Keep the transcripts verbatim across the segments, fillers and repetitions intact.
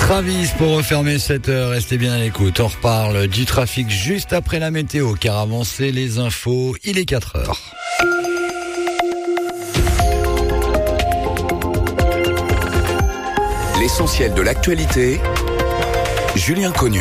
Travis pour refermer cette heure, restez bien à l'écoute. On reparle du trafic juste après la météo, car avancez les infos, il est quatre heures. L'essentiel de l'actualité, Julien Cognon.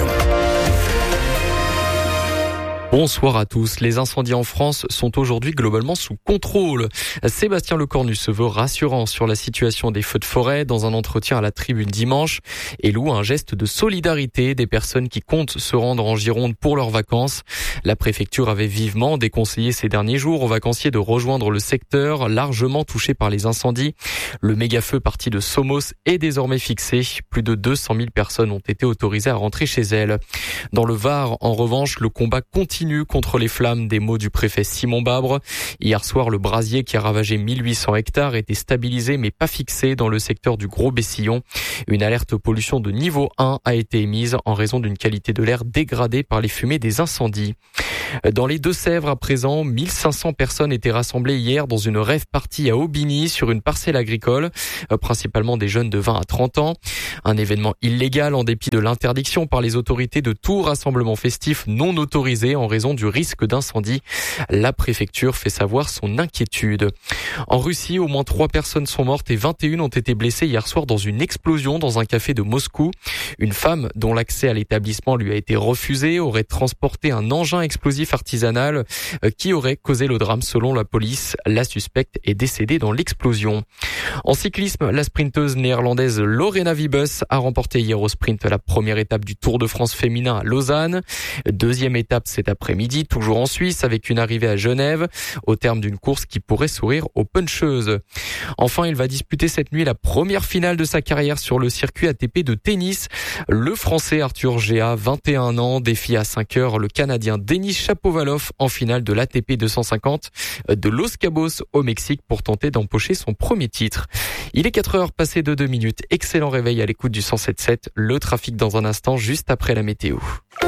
Bonsoir à tous. Les incendies en France sont aujourd'hui globalement sous contrôle. Sébastien Lecornu se veut rassurant sur la situation des feux de forêt dans un entretien à la Tribune dimanche et loue un geste de solidarité des personnes qui comptent se rendre en Gironde pour leurs vacances. La préfecture avait vivement déconseillé ces derniers jours aux vacanciers de rejoindre le secteur largement touché par les incendies. Le méga-feu parti de Somos est désormais fixé. Plus de deux cent mille personnes ont été autorisées à rentrer chez elles. Dans le Var, en revanche, le combat continue contre les flammes, des mots du préfet Simon Babre. Hier soir, le brasier qui a ravagé mille huit cents hectares était stabilisé mais pas fixé dans le secteur du Gros-Bessillon. Une alerte pollution de niveau un a été émise en raison d'une qualité de l'air dégradée par les fumées des incendies. Dans les Deux-Sèvres, à présent, mille cinq cents personnes étaient rassemblées hier dans une rave party à Aubigny sur une parcelle agricole, principalement des jeunes de vingt à trente ans. Un événement illégal en dépit de l'interdiction par les autorités de tout rassemblement festif non autorisé en raison du risque d'incendie. La préfecture fait savoir son inquiétude. En Russie, au moins trois personnes sont mortes et vingt et une ont été blessées hier soir dans une explosion dans un café de Moscou. Une femme dont l'accès à l'établissement lui a été refusé aurait transporté un engin explosif artisanal qui aurait causé le drame selon la police. La suspecte est décédée dans l'explosion. En cyclisme, la sprinteuse néerlandaise Lorena Wiebes a remporté hier au sprint la première étape du Tour de France féminin à Lausanne. Deuxième étape cet après-midi, toujours en Suisse, avec une arrivée à Genève, au terme d'une course qui pourrait sourire aux puncheuses. Enfin, il va disputer cette nuit la première finale de sa carrière sur le circuit A T P de tennis. Le Français Arthur Géa, vingt et un ans, défie à cinq heures le Canadien Denis Shapovalov en finale de l'A T P deux cent cinquante de Los Cabos au Mexique pour tenter d'empocher son premier titre. Il est quatre heures passées de deux minutes. Excellent réveil à l'écoute du cent sept sept. Le trafic dans un instant, juste après la météo.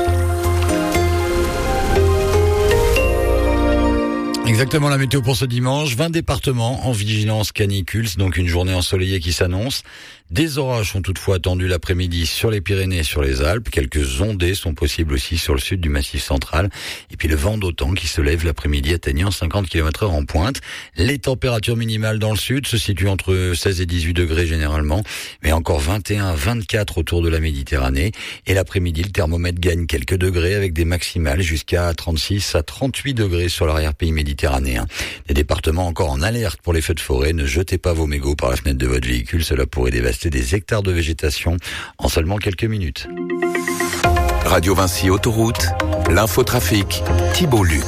Exactement la météo pour ce dimanche, vingt départements en vigilance canicule, c'est donc une journée ensoleillée qui s'annonce. Des orages sont toutefois attendus l'après-midi sur les Pyrénées et sur les Alpes. Quelques ondées sont possibles aussi sur le sud du Massif central. Et puis le vent d'OTAN qui se lève l'après-midi atteignant cinquante kilomètres heure en pointe. Les températures minimales dans le sud se situent entre seize et dix-huit degrés généralement, mais encore vingt et un à vingt-quatre autour de la Méditerranée. Et l'après-midi, le thermomètre gagne quelques degrés avec des maximales jusqu'à trente-six à trente-huit degrés sur l'arrière-pays méditerranéen. Des départements encore en alerte pour les feux de forêt. Ne jetez pas vos mégots par la fenêtre de votre véhicule, cela pourrait dévaster des hectares de végétation en seulement quelques minutes. Radio Vinci Autoroute, l'infotrafic, Thibault Luc.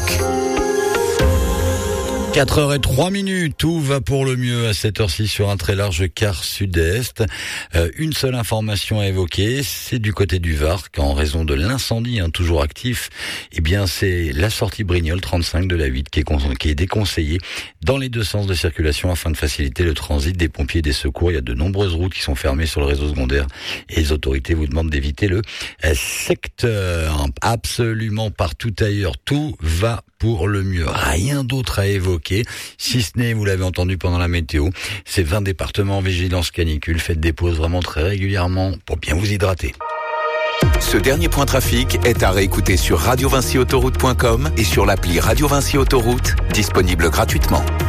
quatre heures zéro trois minutes, tout va pour le mieux à cette heure-ci sur un très large quart sud-est. Euh, une seule information à évoquer, c'est du côté du Var, qu'en raison de l'incendie hein, toujours actif, eh bien c'est la sortie Brignoles trente-cinq de la huit qui est, con- qui est déconseillée dans les deux sens de circulation afin de faciliter le transit des pompiers et des secours. Il y a de nombreuses routes qui sont fermées sur le réseau secondaire et les autorités vous demandent d'éviter le euh, secteur. Absolument partout ailleurs, tout va pour le mieux. Rien d'autre à évoquer, si ce n'est, vous l'avez entendu pendant la météo, ces vingt départements en vigilance canicule. Faites des pauses vraiment très régulièrement pour bien vous hydrater. Ce dernier point trafic est à réécouter sur radio vinci autoroute point com et sur l'appli Radio Vinci Autoroute, disponible gratuitement.